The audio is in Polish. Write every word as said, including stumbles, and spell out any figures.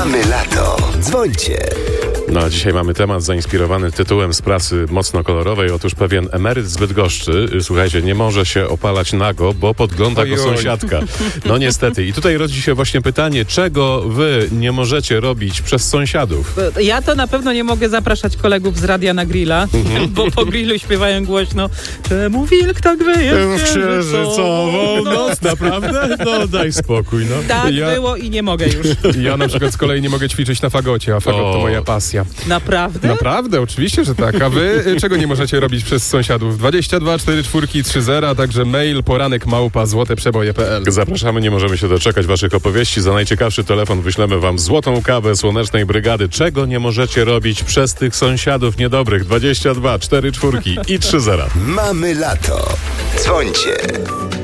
Mamy lato. Dzwońcie. No a dzisiaj mamy temat zainspirowany tytułem z prasy mocno kolorowej. Otóż pewien emeryt z Bydgoszczy, słuchajcie, nie może się opalać nago, bo podgląda go sąsiadka. No niestety. I tutaj rodzi się właśnie pytanie, czego wy nie możecie robić przez sąsiadów? Ja to na pewno nie mogę zapraszać kolegów z radia na grilla, Mhm. bo po grillu śpiewają głośno: czemu wilk tak wyje w księżycową noc? Naprawdę? No daj spokój, no. Tak Ja- było i nie mogę już. Ja na przykład z kolei nie mogę ćwiczyć na fagocie, a fagot O. to moja pasja. Naprawdę? Naprawdę, oczywiście, że tak. A wy y, czego nie możecie robić przez sąsiadów? dwadzieścia dwa cztery cztery trzy zero, a także mail poranek małpa złoteprzeboje kropka p l. Zapraszamy, nie możemy się doczekać waszych opowieści. Za najciekawszy telefon wyślemy wam złotą kawę Słonecznej Brygady. Czego nie możecie robić przez tych sąsiadów niedobrych? dwadzieścia dwa cztery cztery i trzy zero. Mamy lato. Dzwońcie.